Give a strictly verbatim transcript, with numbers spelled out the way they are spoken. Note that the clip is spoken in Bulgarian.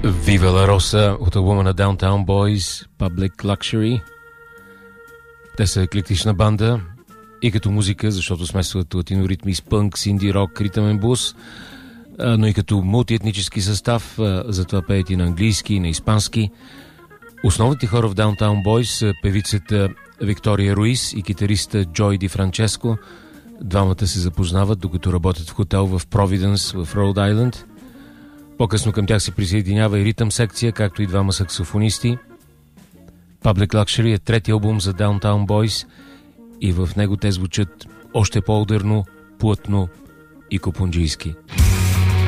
Viva La Rosa от албума на Downtown Boys, Public Luxury. Те са еклектична банда и като музика, защото смесват латиноритми с пънк, синди рок, ритъмен блуз, но и като мултиетнически състав, затова пеят и на английски, и на испански. Основните хора в Downtown Boys са певицата Виктория Руис и китариста Джой Ди Франческо. Двамата се запознават, докато работят в хотел в Провиденс в Роуд Айленд. По-късно към тях се присъединява и ритъм секция, както и двама саксофонисти. Public Luxury е трети албум за Downtown Boys и в него те звучат още по-ударно, плътно и копунджийски.